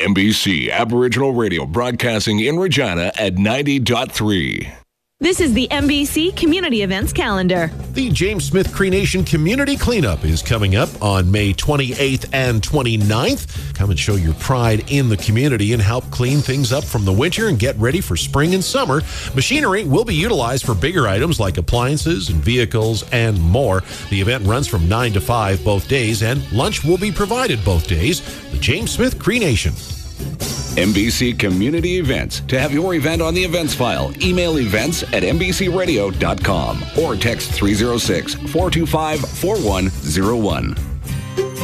NBC Aboriginal Radio, broadcasting in Regina at 90.3. This is the NBC Community Events Calendar. The James Smith Cree Nation Community Cleanup is coming up on May 28th and 29th. Come and show your pride in the community and help clean things up from the winter and get ready for spring and summer. Machinery will be utilized for bigger items like appliances and vehicles and more. The event runs from 9 to 5 both days, and lunch will be provided both days. The James Smith Cree Nation. NBC Community Events. To have your event on the events file, email events@nbcradio.com or text 306-425-4101.